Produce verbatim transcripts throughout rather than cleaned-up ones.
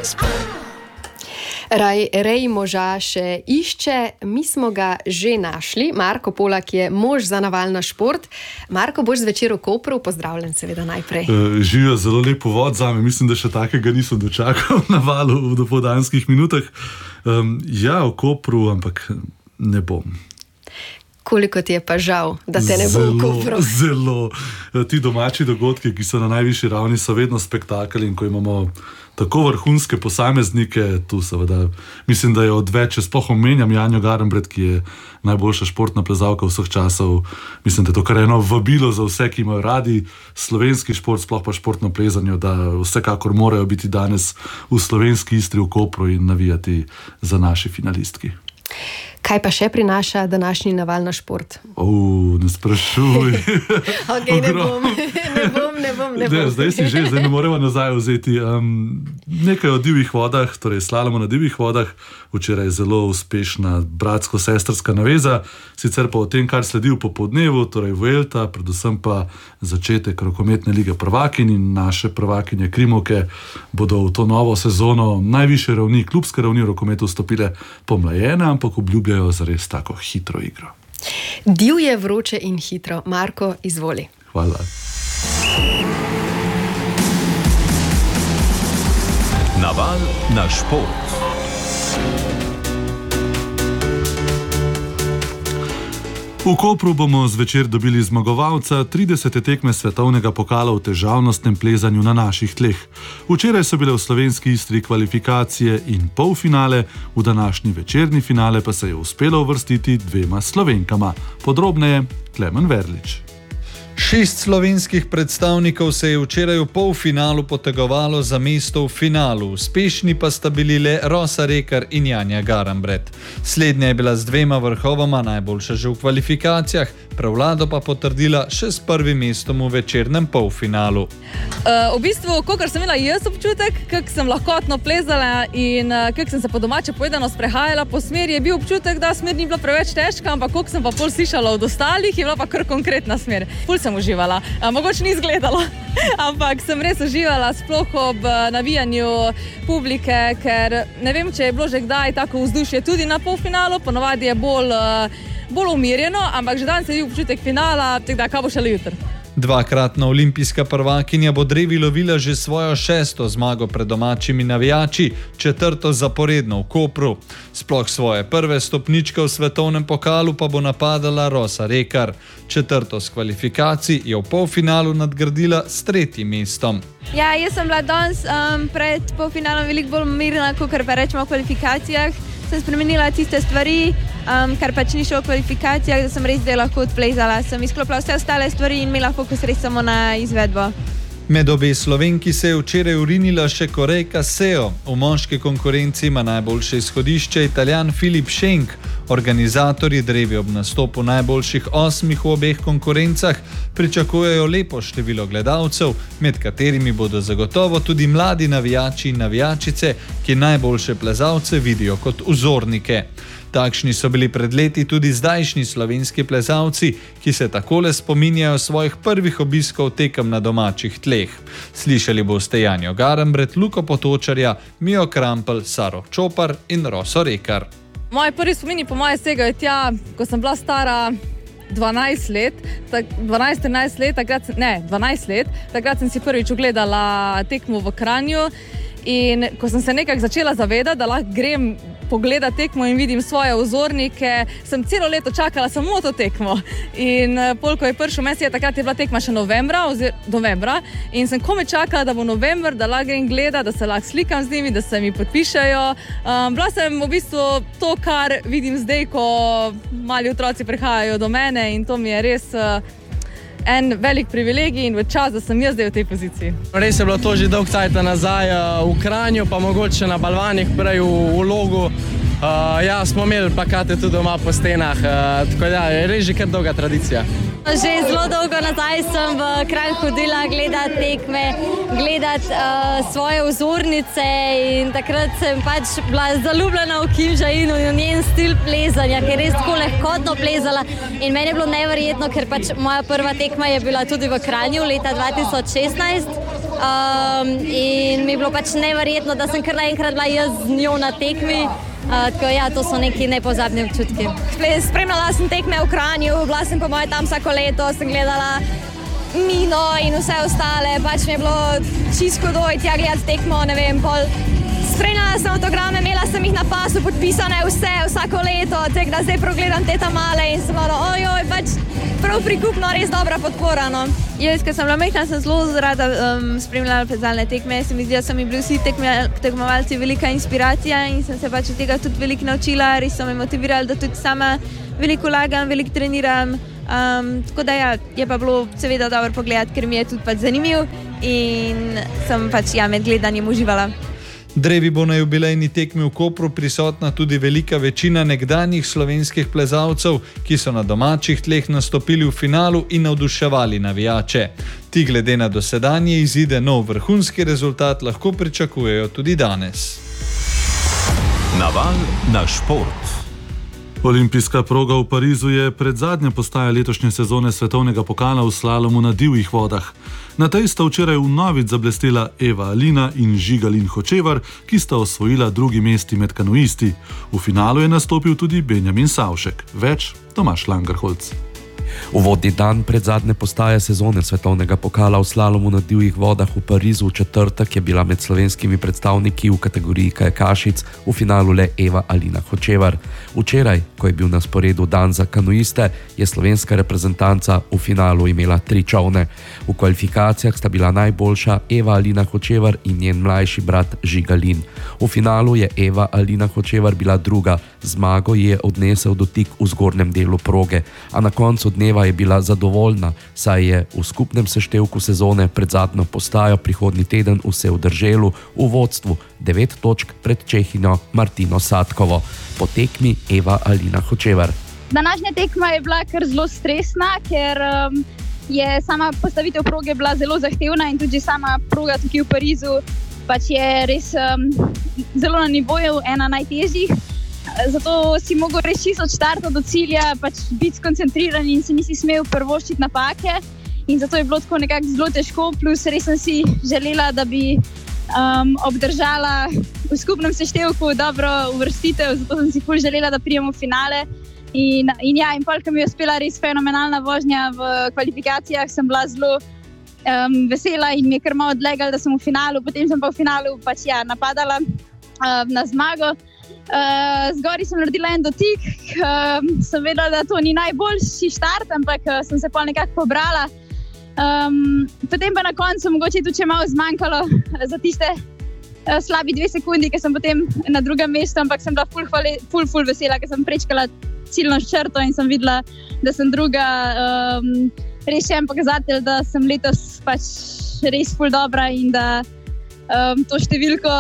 Raj, rej moža še išče, mi smo ga že našli. Marko Polak je mož za navalen šport. Marko, boš zvečer v Kopru, pozdravljen seveda najprej. E, živijo zelo lep povod zame, mislim, da še takega nisem dočakal na valu v dopoldanskih minutah. Um, ja, v Kopru, ampak ne bom. Koliko ti je pa žal, da te ne bo v Kopru? Zelo, zelo. Ti domači dogodki, ki so na najvišji ravni, so vedno spektakel in ko imamo tako vrhunske posameznike, tu seveda, mislim, da je odveč, če sploh omenjam Janjo Garnbret, ki je najboljša športna plezalka vseh časov. Mislim, da je to kar eno vabilo za vse, ki imajo radi slovenski šport, sploh pa športno plezanje, da vsekakor morajo biti danes v slovenski Istri v Kopru in navijati za naši finalistki. Kaj pa še prinaša današnji navalno šport? O, ne sprašuj. Ok, ne bom, ne bom, ne bom, ne bom. Ne, zdaj si že, zdaj ne moremo nazaj vzeti. Um, nekaj o divjih vodah, torej slalomo na divjih vodah, včeraj zelo uspešna bratsko-sestrska naveza, sicer pa o tem, kar sledi v popoldnevu, torej Vuelta, predvsem pa začetek rokometne lige prvakinj in naše prvakinje krimovke bodo v to novo sezono najvišje ravni, klubske ravni v rokometu vstopile pomlajene, ampak obljubljajo zares tako hitro igro. Divje, vroče in hitro. Marko, izvoli. Hvala. Naval na šport. V Kopru bomo zvečer dobili zmagovalca tridesete tekme svetovnega pokala v težavnostnem plezanju na naših tleh. Včeraj so bile v slovenski Istri kvalifikacije in polfinale, v današnji večerni finale pa se je uspelo uvrstiti dvema Slovenkama. Podrobneje Klemen Verlič. Šest slovenskih predstavnikov se je včeraj v polfinalu potegovalo za mesto v finalu, uspešni pa sta bili le Rosa Rekar in Janja Garnbret. Slednja je bila z dvema vrhovoma najboljša že v kvalifikacijah, prevlado pa potrdila še s prvim mestom v večernem polfinalu. Uh, v bistvu, kakor sem imela jaz občutek, kak sem lahkotno plezala in uh, kak sem se po domače povedano sprehajala po smeri, je bil občutek, da smer ni bila preveč težka, ampak koliko sem pa pol slišala od ostalih, je bila pa kar konkretna smer. Pol sem uživala. A, mogoče ni izgledalo, ampak sem res uživala sploh ob navijanju publike, ker ne vem, če je bilo že kdaj tako vzdušje tudi na polfinalu, ponovadi je bolj, bolj umirjeno, ampak že danes je bil občutek finala, tako da kaj bo šele jutri. Dvakratna olimpijska prvakinja bo drevi lovila že svojo šesto zmago pred domačimi navijači, četrto zaporedno v Kopru. Sploh svoje prve stopničke v svetovnem pokalu pa bo napadala Rosa Rekar. Četrto s kvalifikacij je v polfinalu nadgradila s tretjim mestom. Ja, jaz sem bila danes um, pred polfinalom veliko bolj mirna, kot pa rečemo v kvalifikacijah. Sem spremenila tiste stvari, um, kar pač ni šlo v kvalifikacijah, da sem res zdaj lahko odplezala. Sem izklopila vse ostale stvari in imela fokus res samo na izvedbo. Med obe Slovenki se je včeraj urinila še Korejka Seo. V moški konkurenci ima najboljše izhodišče Italijan Filip Schenk. Organizatorji drevi ob nastopu najboljših osmih v obeh konkurencah pričakujejo lepo število gledalcev, med katerimi bodo zagotovo tudi mladi navijači in navijačice, ki najboljše plezalce vidijo kot vzornike. Takšni so bili pred leti tudi zdajšnji slovenski plezalci, ki se takole spominjajo svojih prvih obiskov tekem na domačih tleh. Slišali boste Janjo Garnbret, Luko Potočarja, Mijo Krampelj, Saro Čopar in Roso Rekar. Moji prvi spomini po moje segajo tja, ko sem bila stara dvanajst let, dvanajst trinajst let, takrat, ne, dvanajst let, takrat sem si prvič ogledala tekmo v Kranju in ko sem se nekako začela zavedati, da lahko grem pogledati tekmo in vidim svoje vzornike, sem celo leto čakala samo to tekmo. In pol, ko je prišel mesec, takrat je bila tekma še novembra, ozir, novembra in sem kome čakala, da bo november, da lahko grem gledati, da se lahko slikam z njimi, da se mi podpišejo. Um, bila sem v bistvu to, kar vidim zdaj, ko mali otroci prihajajo do mene in to mi je res uh, en velik privilegij in v čas, da sem jaz zdaj v tej poziciji. Res je bilo to že dolg cajta nazaj v Kranju, pa mogoče na balvanih prej v, v Logu. Uh, ja, smo imeli plakate tudi doma po stenah, uh, tako da je res že kar dolga tradicija. Že zelo dolgo nazaj sem v Kranj hodila gledati tekme, gledati uh, svoje vzornice in takrat sem pač bila zaljubljena v Kim Žainu in v njen stil plezanja, ker je res tako lahkotno plezala in meni je bilo neverjetno, ker pač moja prva tekma je bila tudi v Kranju leta dva tisoč šestnajst Um, in mi je bilo pač neverjetno, da sem kar naenkrat bila jaz z njo na tekmi. Uh, tako ja, to so neki nepozabni občutki. Spremljala sem tekme v Kranju, bila sem po moje tam vsako leto, sem gledala Mino in vse ostale, pač mi je bilo čisto doj tja gledati tekmo, ne vem, pol. Spremljala sem autograme, imela sem jih na pasu podpisane vse, vsako leto, tek da zdaj progledam te tam male in sem malo, ojoj, pač prav prikupno, res dobra podpora, no. Jaz, ko sem bila majhna, sem zelo rada um, spremljala plezalne tekme, se mi zdi, da so mi bili vsi tekme, tekmovalci velika inspiracija in sem se pač od tega tudi veliko naučila, res so me motivirali, da tudi sama veliko lagam, veliko treniram, um, tako da ja, je pa bilo seveda dobro pogledati, ker mi je tudi pač zanimiv in sem pač ja, med gledanjem uživala. Drevi bo na jubilejni tekmi v Kopru prisotna tudi velika večina nekdanjih slovenskih plezalcev, ki so na domačih tleh nastopili v finalu in navduševali navijače. Ti glede na dosedanje izide nov vrhunski rezultat lahko pričakujejo tudi danes. Naval na šport. Olimpijska proga v Parizu je predzadnja postaja letošnje sezone svetovnega pokala v slalomu na divjih vodah. Na tej sta včeraj vnovič zablestela Eva Alina in Žiga-Lin Hočevar, ki sta osvojila drugi mesti med kanuisti. V finalu je nastopil tudi Benjamin Savšek. Več Tomaž Langerholc. Uvodni dan predzadnje postaje sezone svetovnega pokala v slalomu na divjih vodah v Parizu v četrtek je bila med slovenskimi predstavniki v kategoriji kajakašic v finalu le Eva Alina Hočevar. Včeraj, ko je bil na sporedu dan za kanuiste, je slovenska reprezentanca v finalu imela tri čolne. V kvalifikacijah sta bila najboljša Eva Alina Hočevar in njen mlajši brat Žiga-Lin. V finalu je Eva Alina Hočevar bila druga, zmago je odnesel dotik v zgornjem delu proge, a na koncu dneva je bila zadovoljna, saj je v skupnem seštevku sezone pred zadnjo postajo prihodnji teden vse v Drželu v vodstvu devet točk pred Čehinjo Martino Sadkovo. Po tekmi Eva Alina Hočevar. Današnja tekma je bila kar zelo stresna, ker um, je sama postavitev proge bila zelo zahtevna in tudi sama proga tukaj v Parizu pač je res um, zelo na nivoju ena najtežjih. Zato si mogel res čisto od štarta do cilja pač biti skoncentriran in si nisi smel prvoščiti napake. In zato je bilo tako nekako zelo težko, plus res sem si želela, da bi um, obdržala v skupnem seštevku dobro uvrstitev, zato sem si ful želela, da pridemo v finale. In, in ja, in pol, ko mi je uspela res fenomenalna vožnja v kvalifikacijah, sem bila zelo um, vesela in mi je kar malo odlegal, da sem v finalu. Potem sem pa v finalu pač ja, napadala um, na zmago. Uh, zgori sem naredila en dotik, uh, sem vedela, da to ni najboljši štart, ampak uh, sem se pa nekako pobrala. Um, potem pa na koncu mogoče tudi če malo zmanjkalo za tiste uh, slabi dve sekundi, ker sem potem na drugem mestu, ampak sem bila ful, hvale, ful, ful vesela, ker sem prečkala ciljno črto in sem videla, da sem druga. Um, res še en pokazatelj, da sem letos pač res ful dobra in da um, to številko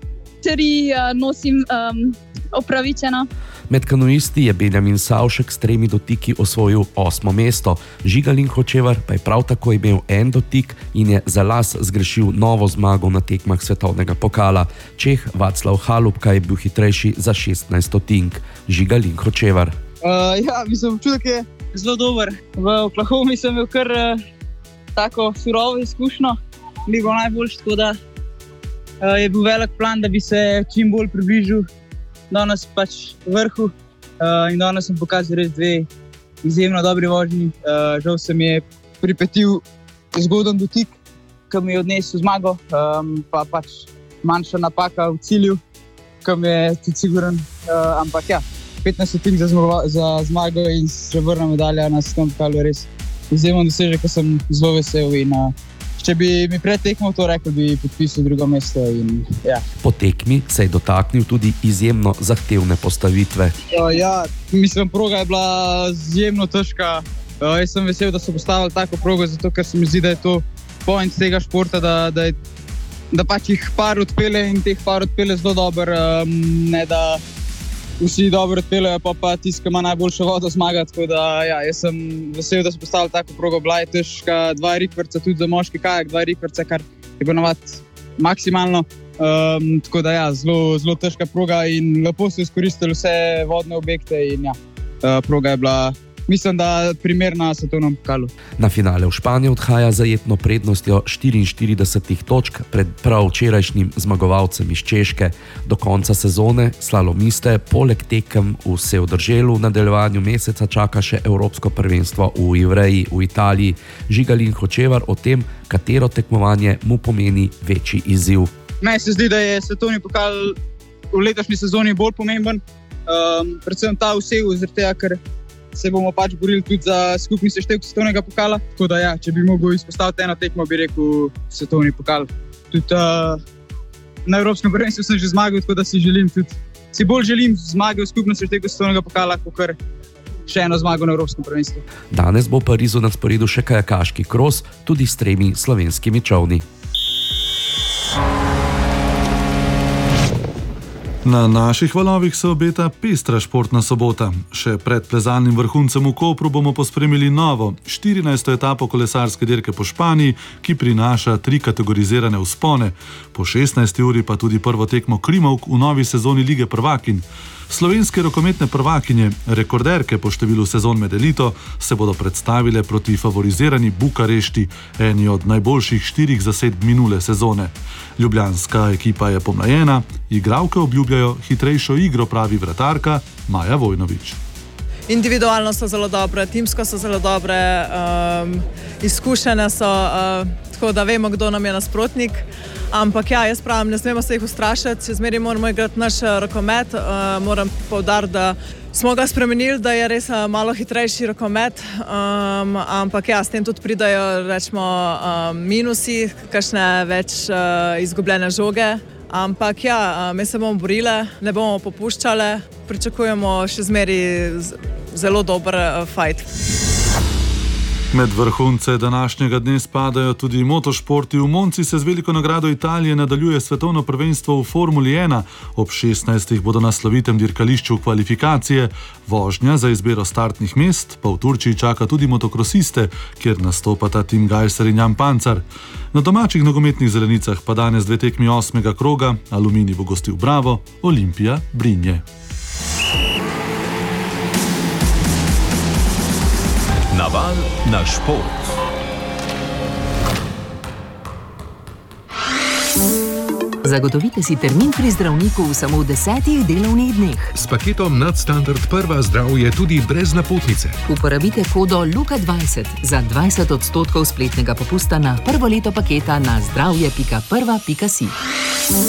tri uh, nosim um, opravičeno. Med kanuisti je Benjamin Savšek s tremi dotiki osvojil osmo mesto. Žiga-Lin Hočevar pa je prav tako imel en dotik in je za las zgrešil novo zmago na tekmah svetovnega pokala. Čeh Václav Halupka je bil hitrejši za šestnajst stotink. Žiga-Lin Hočevar. Uh, ja, mislim, občutek je zelo dober. V Oklahomi sem imel kar uh, tako surovo izkušnjo, ni bilo najboljš, tako da uh, je bil velik plan, da bi se čim bolj približil danes pač vrhu uh, in danes sem pokazal res dve izjemno dobri vožnji. Uh, žal se mi je pripetil zgoden dotik, ki mi je odnesel zmago, um, pa pač manjša napaka v cilju, ki mi je tudi siguren, uh, ampak ja, petnajst stotink za, za zmago in srebrna medalja na svetovnem pokalu je res izjemen dosežek, ko sem zelo vesel in uh, če bi mi pred tekmo to rekel, bi podpisal drugo mesto. In, ja. Po tekmi se je dotaknil tudi izjemno zahtevne postavitve. Uh, ja, mislim, proga je bila izjemno težka. Uh, jaz sem vesel, da so postavili tako progo, zato ker se mi zdi, da je to point tega športa, da, da, je, da pač jih par odpele in teh par odpele zelo dober, um, ne da vsi dobro odpelejo, pa pa tisti, ki ima najboljšo vodo, zmaga. Tako da ja, jaz sem vesel, da so postavili tako progo. Bila je težka, dva rikverca tudi za moški kajak, dva rikverca, kar je ponavadi maksimalno. Um, tako da ja, zelo, zelo težka proga in lepo so izkoristili vse vodne objekte in ja, uh, proga je bila mislim, da primerna svetovnem pokalu. Na finale v Španiji odhaja z zajetno prednostjo štiriinštirideset točk pred prav včerajšnjim zmagovalcem iz Češke. Do konca sezone slalomiste poleg tekem v Sevdrželu v nadaljevanju meseca čaka še Evropsko prvenstvo v Ivreji v Italiji. Žigalin Hočevar o tem, katero tekmovanje mu pomeni večji izziv. Meni se zdi, da je svetovni pokal v letošnji sezoni bolj pomemben, um, predvsem ta vseg, zaradi tega, ker se bomo pač borili tudi za skupni seštevek svetovnega pokala. Tako da ja, če bi mogel izpostaviti eno tekmo, bi rekel svetovni pokal. Tudi uh, na Evropskem prvenstvu sem že zmagal, tako da si želim tudi, si bolj želim zmage v skupnem seštevku svetovnega pokala, kot še eno zmago na Evropskem prvenstvu. Danes bo v Parizu na sporedu še kajakaški kros, tudi s tremi slovenskimi čolni. Na naših valovih se obeta pestra športna sobota. Še pred plezalnim vrhuncem v Kopru bomo pospremili novo, štirinajsto etapo kolesarske dirke po Španiji, ki prinaša tri kategorizirane vzpone. Po šestnajsti uri pa tudi prvo tekmo krimovk v novi sezoni Lige prvakinj. Slovenske rokometne prvakinje, rekorderke po številu sezon med elito, se bodo predstavile proti favorizirani Bukarešti, eni od najboljših štirih zasedb minule sezone. Ljubljanska ekipa je pomlajena, igralke obljubljajo hitrejšo igro, pravi vratarka Maja Vojnović. Individualno so zelo dobre, timsko so zelo dobre, um, izkušene so, uh, tako da vemo, kdo nam je nasprotnik. Ampak ja, jaz pravim, ne smemo se jih ustrašiti, če zmeri moramo igrati naš rokomet. Uh, moram poudariti, da smo ga spremenili, da je res malo hitrejši rokomet, um, ampak ja, s tem tudi pridajo, rečemo, um, minusi, kakšne več uh, izgubljene žoge. Ampak ja, mi se bomo borile, ne bomo popuščale, pričakujemo še zmeri zelo dober fajt. Med vrhunce današnjega dne spadajo tudi motošporti. V Monci se z veliko nagrado Italije nadaljuje svetovno prvenstvo v Formuli ena. Ob šestnajstih bodo na slovitem dirkališču kvalifikacije. Vožnja za izbiro startnih mest pa v Turčiji čaka tudi motokrosiste, kjer nastopata Tim Gajser in Jan Pancar. Na domačih nogometnih zelenicah pa danes dve tekmi osmega kroga. Aluminij bo gostil Bravo, Olimpija Brinje. Naval na šport. Zagotovite si termin pri zdravniku v samo desetih delovnih dneh. S paketom Nadstandard Prva zdravje tudi brez napotnice. Uporabite kodo Luka dvajset za dvajset odstotkov spletnega popusta na prvo leto paketa na zdravje pika prva pika si.